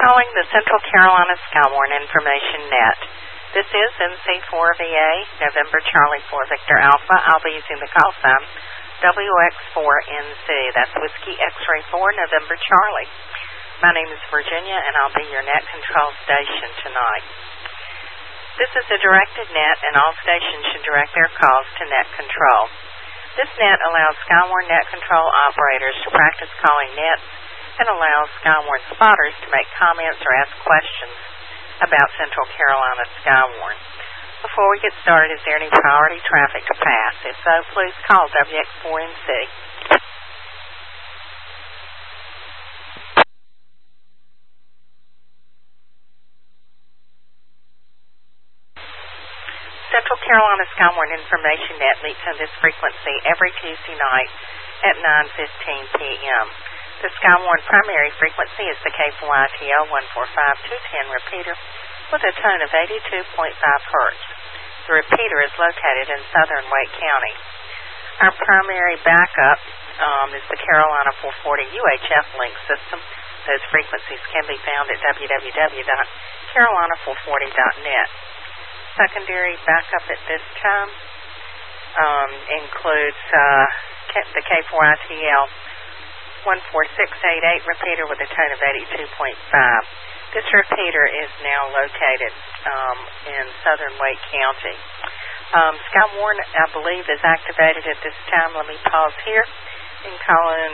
calling the Central Carolina Skywarn Information Net. This is NC4VA, November Charlie 4 Victor Alpha. I'll be using the call sign WX4NC. That's Whiskey X-Ray 4, November Charlie. My name is Virginia, and I'll be your net control station tonight. This is a directed net, and all stations should direct their calls to net control. This net allows Skywarn net control operators to practice calling nets and allows Skywarn spotters to make comments or ask questions about Central Carolina Skywarn. Before we get started, is there any priority traffic to pass? If so, please call WX4NC. Central Carolina Skywarn Information Net meets on this frequency every Tuesday night at 9:15 p.m. The Skywarn primary frequency is the K4ITL 145210 repeater with a tone of 82.5 Hz. The repeater is located in southern Wake County. Our primary backup is the Carolina 440 UHF link system. Those frequencies can be found at www.carolina440.net. Secondary backup at this time includes the K4ITL 14688 repeater with a tone of 82.5. This repeater is now located in southern Wake County. Skywarn, I believe, is activated at this time. Let me pause here and call in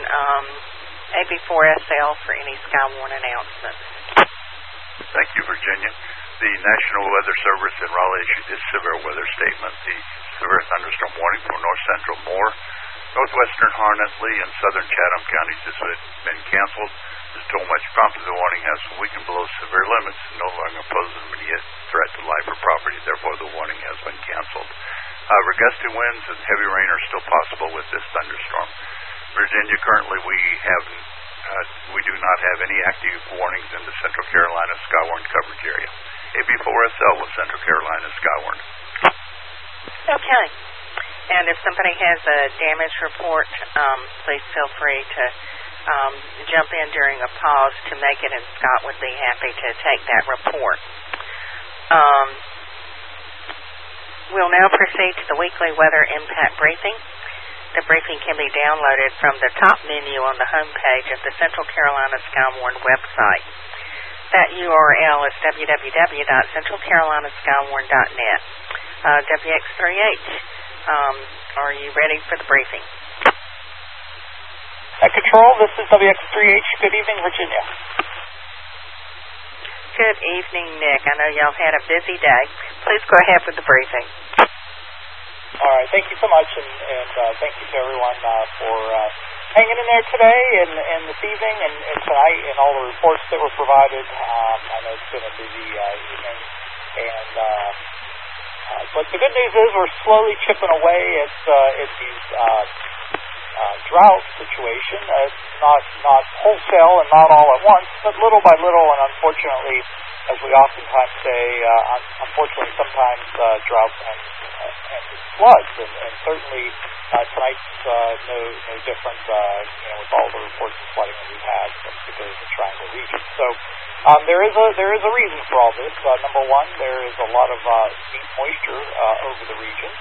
AB4SL for any Skywarn announcements. Thank you, Virginia. The National Weather Service in Raleigh issued this severe weather statement. The severe thunderstorm warning for north central Moore, northwestern Harnett, Lee, and southern Chatham counties has been canceled. There's so much prompted the warning has weakened below severe limits and no longer poses an immediate threat to life or property. Therefore, the warning has been canceled. Gusty winds and heavy rain are still possible with this thunderstorm. Virginia, currently we do not have any active warnings in the Central Carolina Skywarn coverage area. AB4SL with Central Carolina Skywarn. Okay. And if somebody has a damage report, please feel free to jump in during a pause to make it, and Scott would be happy to take that report. We'll now proceed to the weekly weather impact briefing. The briefing can be downloaded from the top menu on the home page of the Central Carolina Skywarn website. That URL is www.centralcarolinaSkywarn.net. WX3H, are you ready for the briefing? At Control, this is WX3H. Good evening, Virginia. Good evening, Nick. I know y'all had a busy day. Please go ahead with the briefing. All right. Thank you so much, and thank you to everyone for hanging in there today and this evening and tonight and all the reports that were provided. I know it's been a busy evening, and but the good news is we're slowly chipping away at these drought situation. It's not wholesale and not all at once, but little by little, and unfortunately, as we oftentimes say, unfortunately sometimes droughts and floods, and certainly tonight's no different, with all the reports of flooding that we've had, particularly in the Triangle region. So there is a reason for all this. Number one, there is a lot of deep moisture over the region.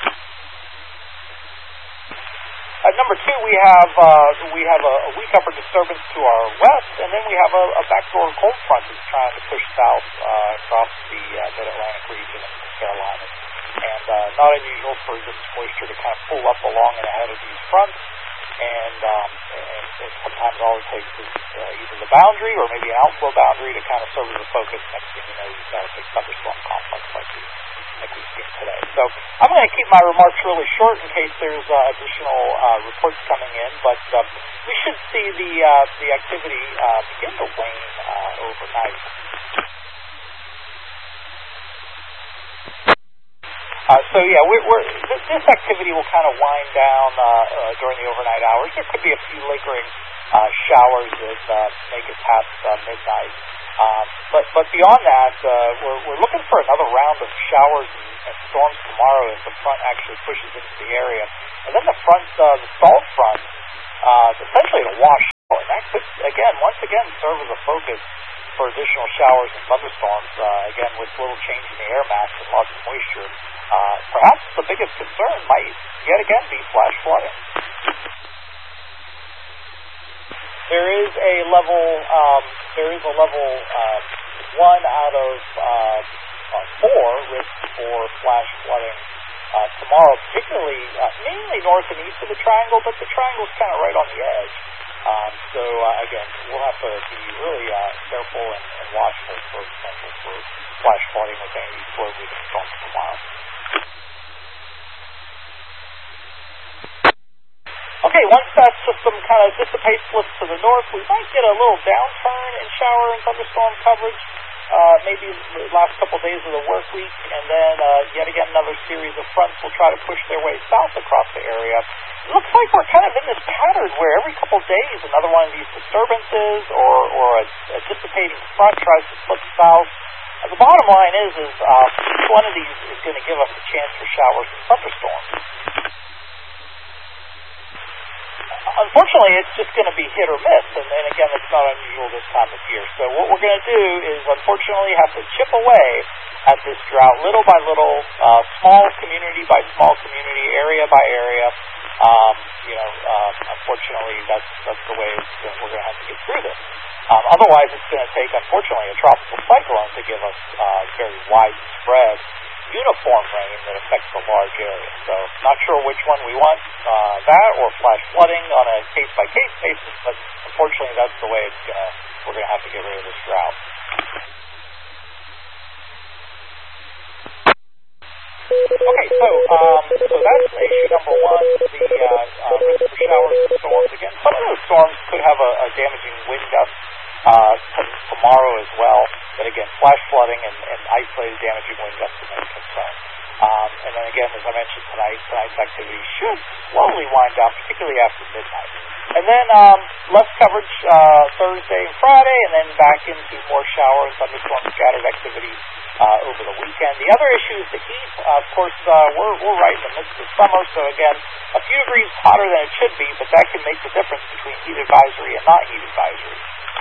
Number two, we have a weak upper disturbance to our west, and then we have a backdoor cold front that's trying to push south across the Mid-Atlantic region and the Carolinas. And not unusual for this moisture to kind of pull up along and ahead of these fronts, and sometimes all it takes is either the boundary or maybe an outflow boundary to kind of serve as a focus. Next thing you know, you've got a big thunderstorm complex like we've seen today. So I'm going to keep my remarks really short in case there's additional reports coming in, but we should see the activity begin to wane overnight. This activity will kind of wind down during the overnight hours. There could be a few lingering showers that make it past midnight. But beyond that, we're looking for another round of showers and storms tomorrow as the front actually pushes into the area. And then the salt front, essentially to wash out. And that could, once again, serve as a focus for additional showers and thunderstorms, again, with little change in the air mass and lots of moisture. Perhaps the biggest concern might yet again be flash flooding. There is a level 1 out of 4 risk for flash flooding tomorrow, particularly mainly north and east of the triangle, but the triangle's kind of right on the edge. So again, we'll have to be really careful and watchful for potential for flash flooding with any of these slow-moving storms tomorrow. Okay, once that system kind of dissipates, flips to the north, we might get a little downturn in shower and thunderstorm coverage, maybe the last couple of days of the work week, and then yet again another series of fronts will try to push their way south across the area. It looks like we're kind of in this pattern where every couple of days another one of these disturbances or a dissipating front tries to flip south. The bottom line is each one of these is going to give us a chance for showers and thunderstorms. Unfortunately, it's just going to be hit or miss, and again, it's not unusual this time of year. So what we're going to do is, unfortunately, have to chip away at this drought little by little, small community by small community, area by area. Unfortunately, that's the way we're going to have to get through this. Otherwise, it's going to take, unfortunately, a tropical cyclone to give us very widespread uniform rain that affects a large area. So not sure which one we want, that or flash flooding on a case-by-case basis, but unfortunately that's the way we're going to have to get rid of this drought. Okay, so that's issue number 1, the risk for showers and storms. Again, some of those storms could have a damaging wind gust tomorrow as well, but again, flash flooding and isolated damaging wind gusts are a concern. And then again, as I mentioned tonight's activity should slowly wind down, particularly after midnight. And then less coverage Thursday and Friday, and then back into more shower and thunderstorm scattered activities over the weekend. The other issue is the heat. Of course, we're right in the midst of summer, so again, a few degrees hotter than it should be, but that can make the difference between heat advisory and not heat advisory.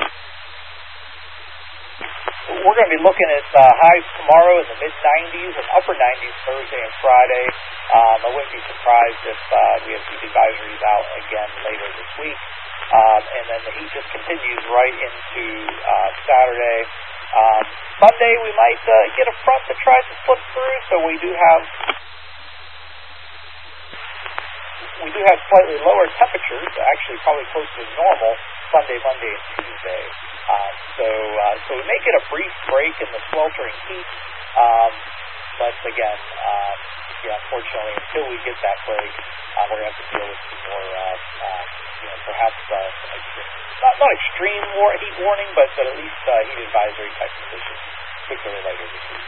We're going to be looking at highs tomorrow in the mid-90s and upper 90s Thursday and Friday. I wouldn't be surprised if we have heat advisories out again later this week. And then the heat just continues right into Saturday. Sunday we might get a front that tries to slip through, so we do have slightly lower temperatures, actually probably close to normal, Sunday, Monday, and Tuesday. So we may get a brief break in the sweltering heat, but again, unfortunately, until we get that break, we're going to have to deal with some more, perhaps some extreme, not extreme heat warning, but at least heat advisory type conditions, particularly later this week.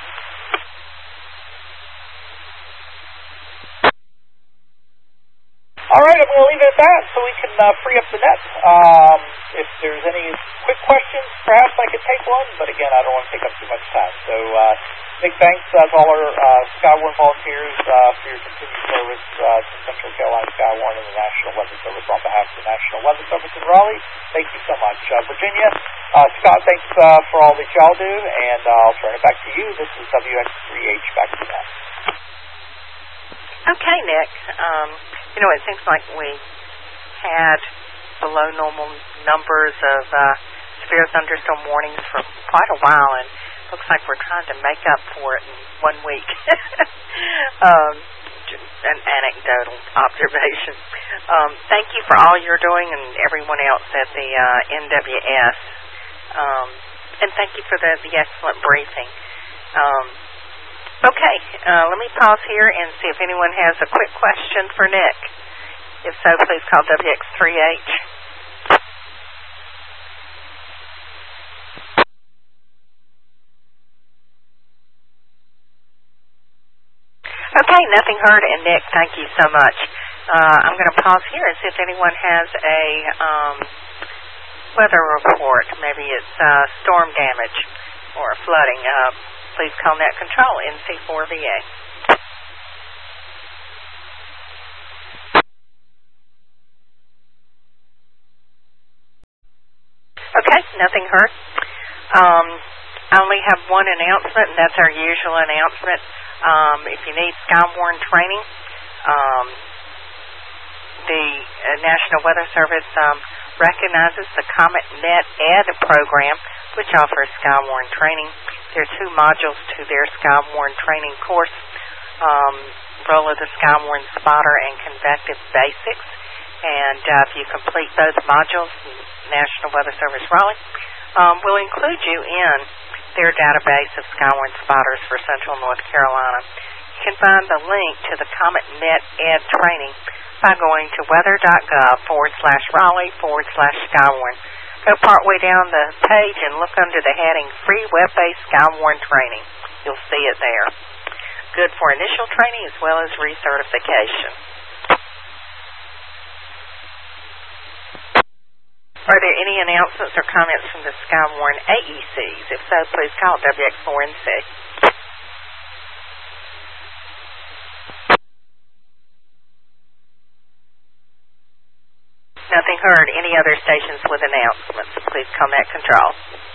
All right, I'm going to leave it at that so we can free up the net. If there's any quick questions, perhaps I could take one, but again, I don't want to take up too much time. So big thanks to all our Skywarn volunteers for your continued service to Central Carolina Skywarn and the National Weather Service on behalf of the National Weather Service in Raleigh. Thank you so much. Virginia, Scott, thanks for all that y'all do, and I'll turn it back to you. This is WX3H, back to that. Okay, Nick. It seems like we had below normal numbers of severe thunderstorm warnings for quite a while, and looks like we're trying to make up for it in 1 week. An anecdotal observation. Thank you for all you're doing and everyone else at the NWS. And thank you for the excellent briefing. Okay, let me pause here and see if anyone has a quick question for Nick. If so, please call WX3H. Okay, nothing heard, and Nick, thank you so much. I'm going to pause here and see if anyone has a weather report. Maybe it's storm damage or flooding. Please call Net Control, NC4VA. Okay, nothing heard. I only have one announcement, and that's our usual announcement. If you need Skywarn training, the National Weather Service recognizes the CometNet Ed program, which offers Skywarn training. There are 2 modules to their Skywarn training course, Role of the Skywarn Spotter and Convective Basics. And if you complete both modules, National Weather Service Raleigh will include you in their database of Skywarn spotters for Central North Carolina. You can find the link to the CometNet Ed training by going to weather.gov/Raleigh/Skywarn. Go partway down the page and look under the heading Free Web-Based Skywarn Training. You'll see it there. Good for initial training as well as recertification. Are there any announcements or comments from the Skywarn AECs? If so, please call WX4NC. Nothing heard. Any other stations with announcements? Please call Net Control.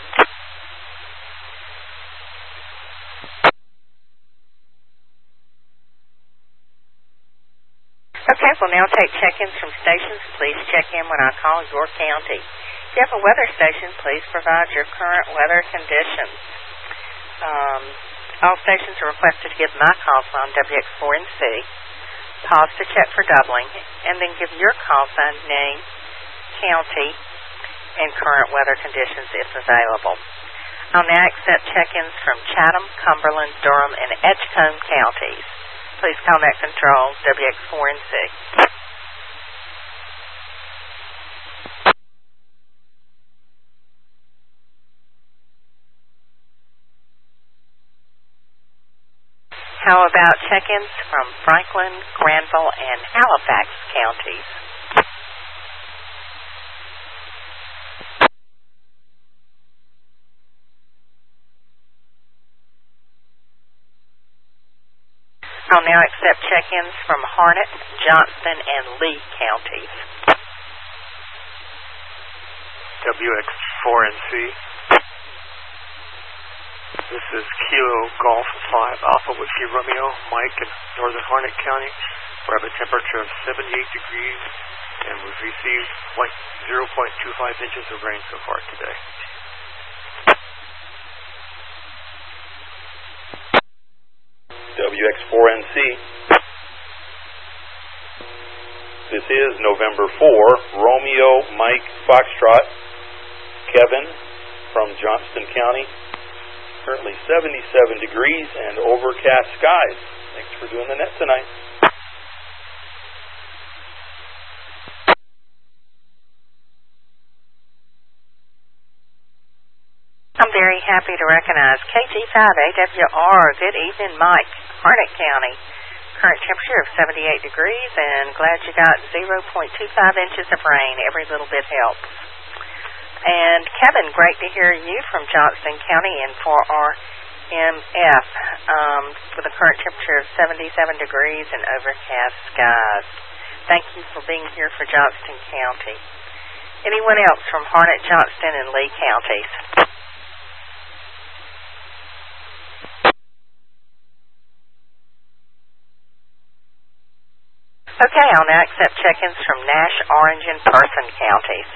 Okay, we'll now take check-ins from stations. Please check in when I call your county. If you have a weather station, please provide your current weather conditions. All stations are requested to give my call sign WX4NC. Pause to check for doubling, and then give your call sign name, county, and current weather conditions if available. I'll now accept check-ins from Chatham, Cumberland, Durham, and Edgecombe counties. Please call Net Control WX4NC. How about check-ins from Franklin, Granville, and Halifax counties? I'll now accept check-ins from Harnett, Johnston, and Lee counties. WX4NC. This is Kilo Golf 5 Alpha Whiskey Romeo, Mike in Northern Harnett County. We have a temperature of 78 degrees, and we've received like 0.25 inches of rain so far today. WX4NC. This is November 4, Romeo, Mike, Foxtrot, Kevin from Johnston County. Currently 77 degrees and overcast skies. Thanks for doing the net tonight. I'm very happy to recognize KG5AWR. Good evening, Mike, Harnett County. Current temperature of 78 degrees, and glad you got 0.25 inches of rain. Every little bit helps. And Kevin, great to hear you from Johnston County and for RMF with a current temperature of 77 degrees and overcast skies. Thank you for being here for Johnston County. Anyone else from Harnett, Johnston, and Lee counties? Okay, I'll now accept check-ins from Nash, Orange, and Person counties.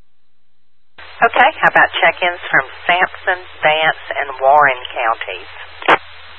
Okay, how about check-ins from Sampson, Vance, and Warren counties?